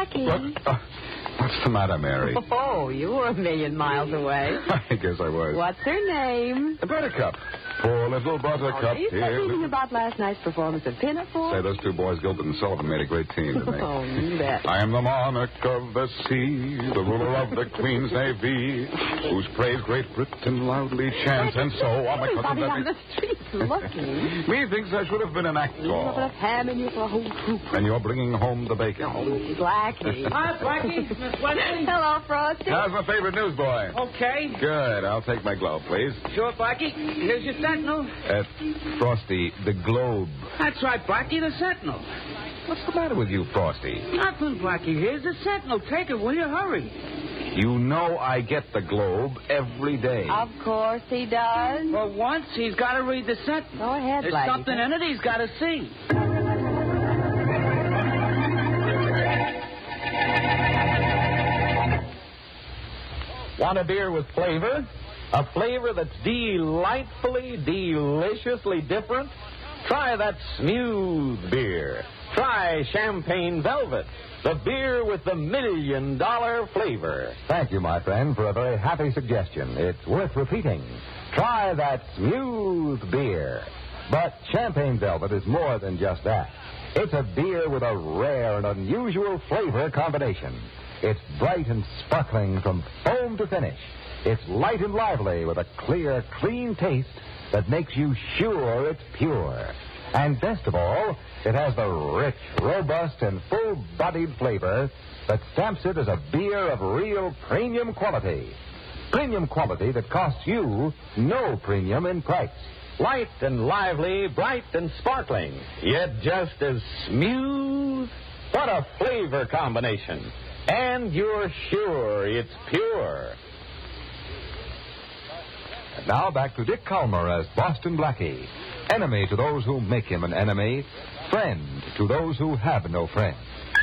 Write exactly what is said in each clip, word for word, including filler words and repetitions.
Blackie. What? Uh, what's the matter, Mary? Oh, you were a million miles away. I guess I was. What's her name? Buttercup. Poor little Buttercup. Are you Here. thinking about last night's performance of Pinafore? Say, those two boys, Gilbert and Sullivan, made a great team, didn't they? Oh, you bet. I am the monarch of the sea, the ruler of the Queen's Navy, whose praise Great Britain loudly chants, and so on my cousin Everybody on Debbie. the streets looking. Methinks I should have been an actor. You have enough ham in you for a whole troop. And you're bringing home the bacon. Oh, Blackie. Hi, Blackie. Miss Wesley. Hello, Frosty. How's my favorite newsboy? Okay. Good. I'll take my globe, please. Sure, Blackie. Here's your Sentinel. Uh, Frosty, the globe. That's right, Blackie, the Sentinel. What's the matter with you, Frosty? Nothing, Blackie. Here's the Sentinel. Take it, will you? Hurry. You know I get the globe every day. Of course he does. For once, he's got to read the Sentinel. Go ahead, There's Blackie. something in it he's got to see. Want a beer with flavor? A flavor that's delightfully, deliciously different? Try that smooth beer. Try Champagne Velvet, the beer with the million-dollar flavor. Thank you, my friend, for a very happy suggestion. It's worth repeating. Try that smooth beer. But Champagne Velvet is more than just that. It's a beer with a rare and unusual flavor combination. It's bright and sparkling from foam to finish. It's light and lively with a clear, clean taste that makes you sure it's pure. And best of all, it has the rich, robust, and full-bodied flavor that stamps it as a beer of real premium quality. Premium quality that costs you no premium in price. Light and lively, bright and sparkling, yet just as smooth. What a flavor combination. And you're sure it's pure. And now back to Dick Calmer as Boston Blackie. Enemy to those who make him an enemy. Friend to those who have no friend.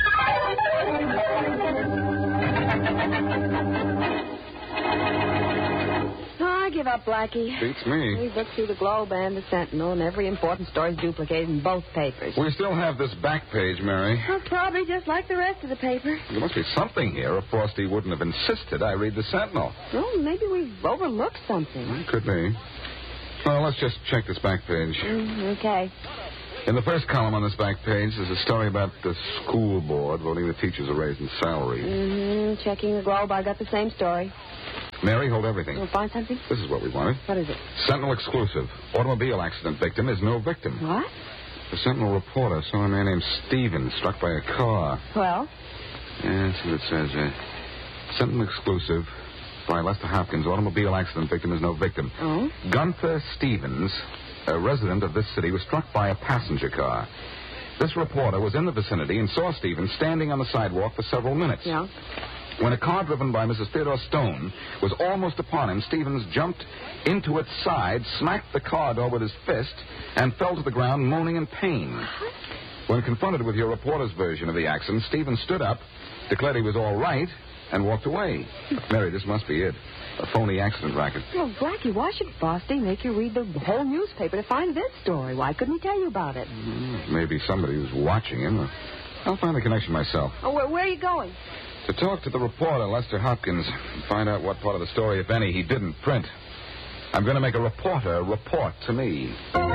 Oh, I give up, Blackie. Beats me. We've looked through the Globe and the Sentinel, and every important story's duplicated in both papers. We still have this back page, Mary. Well, probably just like the rest of the paper. There must be something here, or Frosty wouldn't have insisted I read the Sentinel. Well, maybe we've overlooked something. Could be. Well, let's just check this back page. Mm, okay. In the first column on this back page, there's a story about the school board voting the teachers a raise in salary. Mm-hmm. Checking the Globe, I got the same story. Mary, hold everything. You'll find something? This is what we wanted. What is it? Sentinel exclusive. Automobile accident victim is no victim. What? The Sentinel reporter saw a man named Stevens struck by a car. Well? Yeah, that's what it says. Uh, Sentinel exclusive. By Lester Hopkins, automobile accident victim is no victim. Oh? Gunther Stevens, a resident of this city, was struck by a passenger car. This reporter was in the vicinity and saw Stevens standing on the sidewalk for several minutes. Yeah. When a car driven by Missus Theodore Stone was almost upon him, Stevens jumped into its side, smacked the car door with his fist, and fell to the ground moaning in pain. When confronted with your reporter's version of the accident, Stevens stood up, declared he was all right, and walked away. Mary, this must be it. A phony accident racket. Well, Blackie, why should Frosty make you read the whole newspaper to find this story? Why couldn't he tell you about it? Maybe somebody was watching him. I'll find the connection myself. Oh, where, where are you going? To talk to the reporter, Lester Hopkins, and find out what part of the story, if any, he didn't print. I'm going to make a reporter report to me.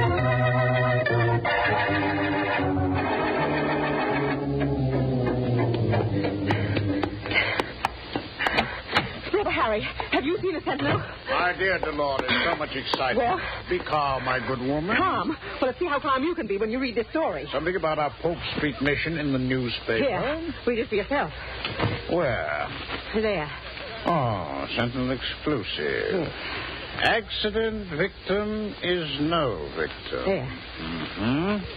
Brother Harry, have you seen a Sentinel? My dear Dolores, so much excitement. Well? Be calm, my good woman. Calm? Well, let's see how calm you can be when you read this story. Something about our Pope Street mission in the newspaper. Here, read it for yourself. Where? There. Oh, Sentinel exclusive. Yes. Accident victim is no victim. There. Mm-hmm.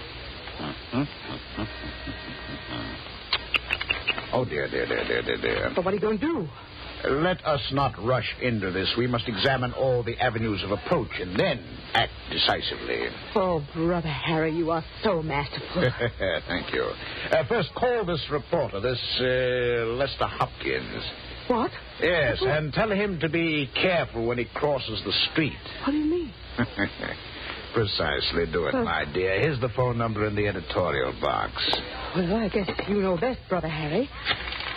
Oh, dear, dear, dear, dear, dear, dear. But what are you going to do? Let us not rush into this. We must examine all the avenues of approach and then act decisively. Oh, Brother Harry, you are so masterful. Thank you. Uh, first, call this reporter, this uh, Lester Hopkins. What? Yes, and tell him to be careful when he crosses the street. What do you mean? Precisely. Do it, Oh. my dear. Here's the phone number in the editorial box. Well, I guess you know best, Brother Harry.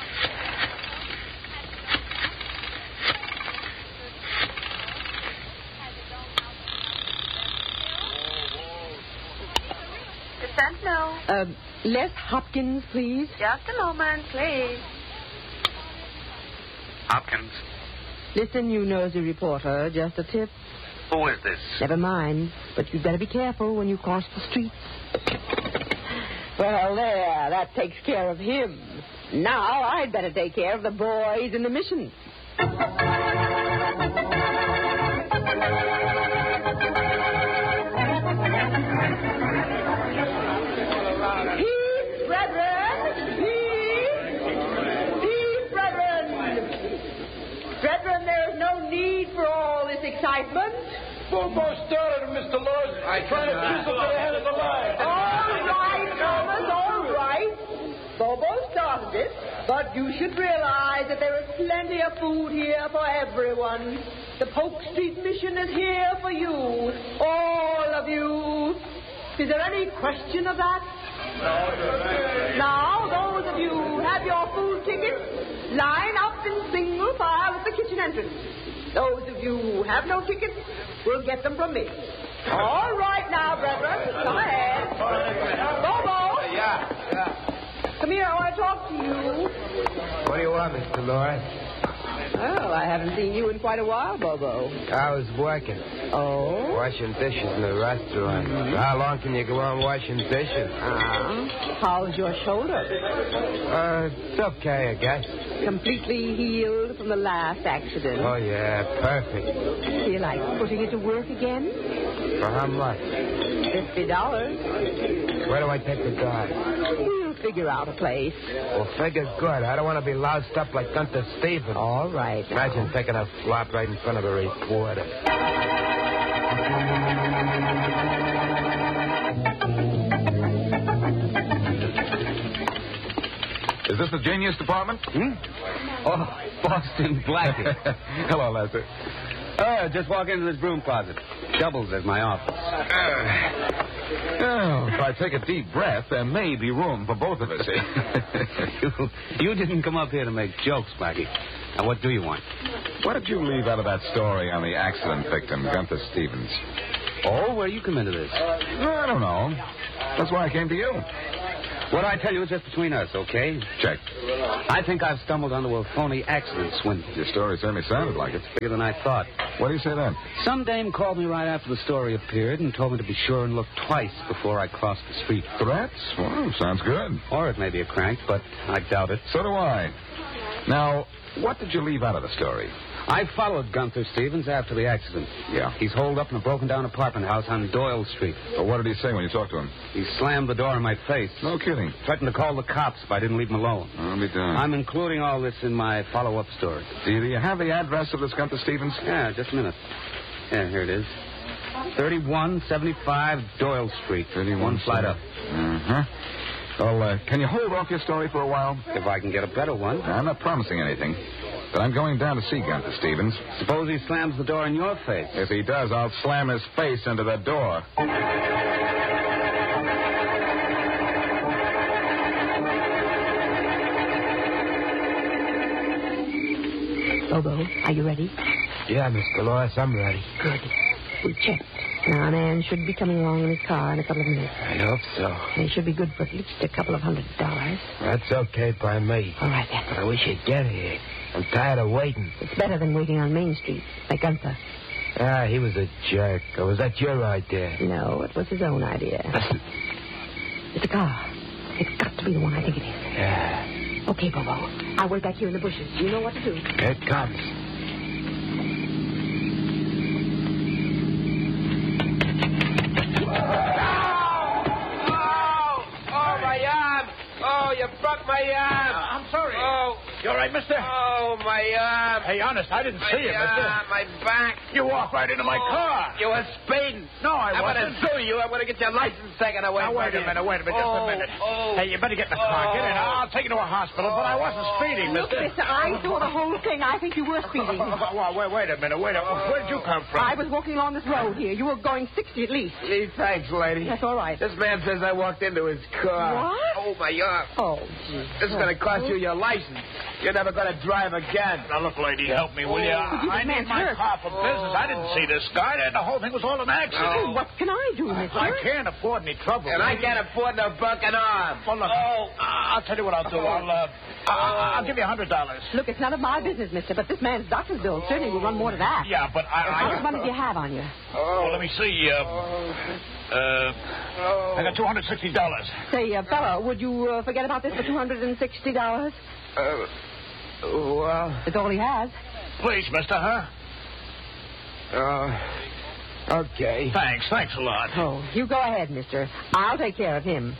Uh, Les Hopkins, please. Just a moment, please. Hopkins. Listen, you nosy reporter, just a tip. Who is this? Never mind, but you'd better be careful when you cross the streets. Well, there, that takes care of him. Now I'd better take care of the boys in the mission. Peace, brethren! Peace! Peace, brethren! Brethren, there is no need for all this excitement. Bobo started, Mister Laws. I try to chisel to the head of the line. All right, Thomas, all right. Bobo started it, but you should realize that there is plenty of food here for everyone. The Polk Street Mission is here for you, all of you. Is there any question of that? No. Now, those of you who have your food tickets, line up in single file at the kitchen entrance. Those of you who have no tickets will get them from me. All right now, brethren, come ahead. Bobo! Yeah, yeah. Come here, I want to talk to you. What do you want, Mister Lawrence? Well, I haven't seen you in quite a while, Bobo. I was working. Oh? Washing dishes in the restaurant. Mm-hmm. How long can you go on washing dishes? Uh, how's your shoulder? Uh, it's okay, I guess. Completely healed from the last accident. Oh, yeah, perfect. Feel like putting it to work again? For how much? Fifty dollars. Where do I take the guy? We'll figure out a place. Well, figure's good. I don't want to be loused up like Gunther Stevens. All right. Imagine now. Taking a flop right in front of a reporter. Is this the genius department? Hmm? Oh, Boston Blackie. Hello, Lester. Uh, just walk into this broom closet. Doubles as my office. Oh, if I take a deep breath, there may be room for both of us. you, you didn't come up here to make jokes, Blackie. Now, what do you want? What did you leave out of that story on the accident victim, Gunther Stevens? Oh, where you come into this? I don't know. That's why I came to you. What I tell you is just between us, okay? Check. I think I've stumbled onto a phony accident swindle. Your story certainly sounded like it. Bigger than I thought. What do you say then? Some dame called me right after the story appeared and told me to be sure and look twice before I crossed the street. Threats? Well, sounds good. Or it may be a crank, but I doubt it. So do I. Now, what did you leave out of the story? I followed Gunther Stevens after the accident. Yeah? He's holed up in a broken-down apartment house on Doyle Street. Well, what did he say when you talked to him? He slammed the door in my face. No kidding. Threatened to call the cops if I didn't leave him alone. I'll be darned. I'm including all this in my follow-up story. Do you have the address of this Gunther Stevens? Yeah, just a minute. Yeah, here it is. thirty-one seventy-five Doyle Street. thirty-one One flight up. Uh-huh. Well, uh, can you hold off your story for a while? If I can get a better one. I'm not promising anything. But I'm going down to see Gunther Stevens. Suppose he slams the door in your face. If he does, I'll slam his face into the door. Bobo, are you ready? Yeah, Mister Lawrence, I'm ready. Good. We checked. Now, a man should be coming along in his car in a couple of minutes. I hope so. And he should be good for at least a couple of hundred dollars. That's okay by me. All right, then. But I wish he'd get here. I'm tired of waiting. It's better than waiting on Main Street, like Gunther. Ah, he was a jerk. Or was that your idea? No, it was his own idea. It's a car. It's got to be the one I think it is. Yeah. Okay, Bobo. I'll wait back here in the bushes. You know what to do. Here it comes. Oh, you broke my arm. Uh, I'm sorry. Oh. You all right, mister? Oh, my arm. Hey, honest, I didn't my see you, mister. arm, my back. You walked right into my oh, car. You were speeding. No, I I'm wasn't. going to sue you. I'm going to get your license taken away Now, from wait a you. minute, wait a minute, just oh, a minute. Oh. Hey, you better get in the car. Oh. Get in. I'll take you to a hospital, but I wasn't speeding, Look, mister. mister, I saw the whole thing. I think you were speeding. Well, wait, wait a minute, wait a minute. Where did you come from? I was walking along this road here. You were going sixty at least. Gee, thanks, lady. That's all right. This man says I walked into his car. What? Oh, my Uh, Oh, gee. this is going to cost you your license. You're never going to drive again. Now, look, lady, help me, will you? I need my hurt. car for business. I didn't see this guy. The whole thing was all an accident. Oh, what can I do, mister? I can't afford any trouble. And I can't afford no broken arm. Well, look, oh, I'll tell you what I'll do. I'll, uh, I'll, I'll give you a hundred dollars. Look, it's none of my business, mister, but this man's doctor's bill certainly will run more to that. Yeah, but I... How I much money do you have on you? Well, let me see. Uh, uh, I got two hundred sixty dollars. Say, uh, fella, would you uh, forget about this for two hundred sixty dollars? Uh, well... It's all he has. Please, mister, huh? Uh, okay. Thanks, thanks a lot. Oh, you go ahead, mister. I'll take care of him.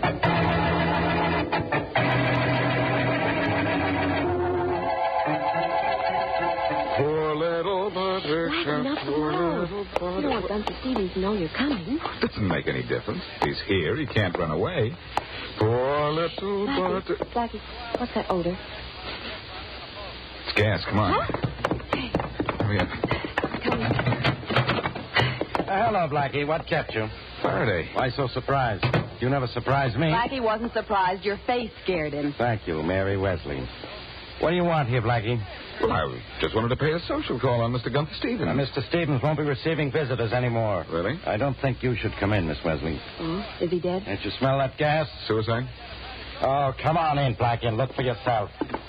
Poor little buttercup. Blackie, not so Poor loud. little You don't want buttercup. Bunty Stevens to know you're coming. Doesn't make any difference. He's here. He can't run away. Poor little Blackie, butter. Blackie, what's that odor? It's gas. Come on. Hurry up. Come in. Uh, hello, Blackie. What kept you? Faraday. Why so surprised? You never surprised me. Blackie wasn't surprised. Your face scared him. Thank you, Mary Wesley. What do you want here, Blackie? Well, I just wanted to pay a social call on Mister Gunther Stevens. Now, Mister Stevens won't be receiving visitors anymore. Really? I don't think you should come in, Miss Wesley. Oh, is he dead? Can't you smell that gas? Suicide? Oh, come on in, Blackie, and look for yourself.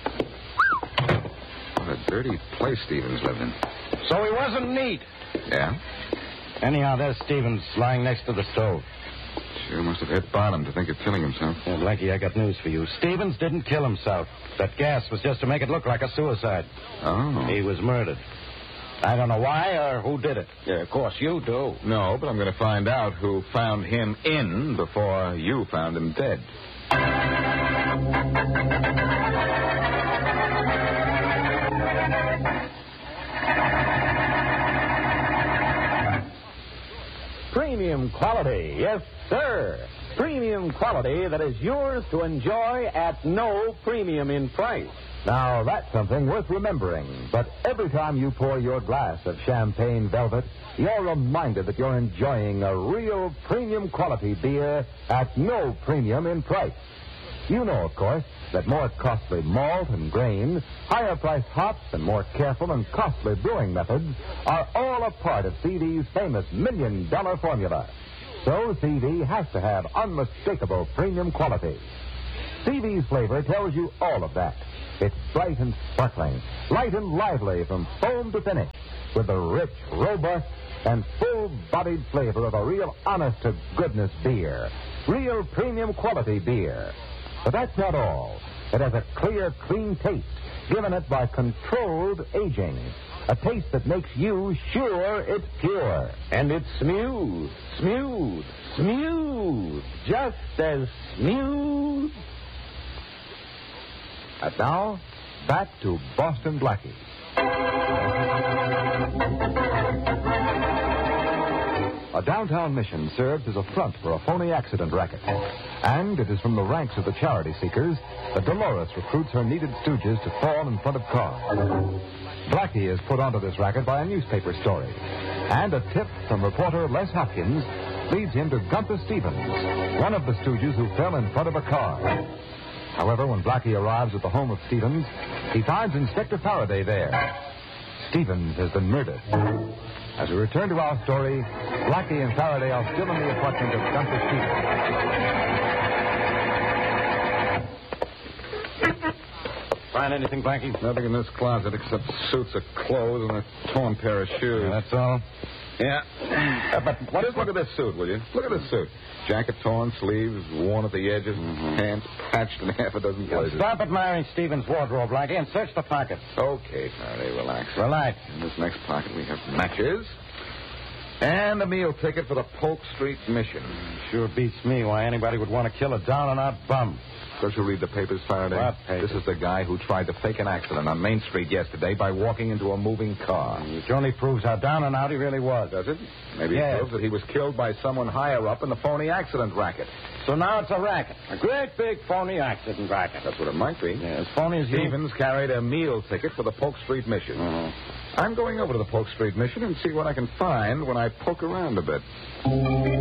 What a dirty place Stevens lived in. So he wasn't neat. Yeah? Anyhow, there's Stevens lying next to the stove. Sure must have hit bottom to think of killing himself. Yeah, Blackie, I got news for you. Stevens didn't kill himself. That gas was just to make it look like a suicide. Oh. He was murdered. I don't know why or who did it. Yeah, of course, you do. No, but I'm going to find out who found him in before you found him dead. Premium quality, yes, sir. Premium quality that is yours to enjoy at no premium in price. Now, that's something worth remembering. But every time you pour your glass of champagne velvet, you're reminded that you're enjoying a real premium quality beer at no premium in price. You know, of course, that more costly malt and grain, higher priced hops, and more careful and costly brewing methods are all a part of C V's famous million dollar formula. So C V has to have unmistakable premium quality. C V's flavor tells you all of that. It's bright and sparkling, light and lively from foam to finish, with the rich, robust, and full-bodied flavor of a real honest-to-goodness beer. Real premium quality beer. But that's not all. It has a clear, clean taste, given it by controlled aging. A taste that makes you sure it's pure. And it's smooth, smooth, smooth. Just as smooth. And now, back to Boston Blackie. A downtown mission serves as a front for a phony accident racket. And it is from the ranks of the charity seekers that Dolores recruits her needed stooges to fall in front of cars. Blackie is put onto this racket by a newspaper story. And a tip from reporter Les Hopkins leads him to Gunther Stevens, one of the stooges who fell in front of a car. However, when Blackie arrives at the home of Stevens, he finds Inspector Faraday there. Stevens has been murdered. As we return to our story, Blackie and Faraday are still in the apartment of Gunther Stevens. Find anything, Blackie? Nothing in this closet except suits of clothes and a torn pair of shoes. Yeah, that's all. Yeah. Uh, but what is, look at this suit, will you? Look at this suit. Jacket torn, sleeves worn at the edges, Mm-hmm. pants patched in half a dozen places. Stop admiring Stevens' wardrobe, Blackie, and search the pockets. Okay, Faraday, relax. Relax. In this next pocket, we have matches and a meal ticket for the Polk Street Mission. Sure beats me why anybody would want to kill a down-and-out bum. Don't you read the papers, Faraday? What papers? This is the guy who tried to fake an accident on Main Street yesterday by walking into a moving car. Which only proves how down-and-out he really was. Does it? Maybe Yes. it proves that he was killed by someone higher up in the phony accident racket. So now it's a racket. A great big phony accident racket. That's what it might be. Yeah, as phony as you... Stevens carried a meal ticket for the Polk Street Mission. Uh-huh. I'm going over to the Polk Street Mission and see what I can find when I poke around a bit.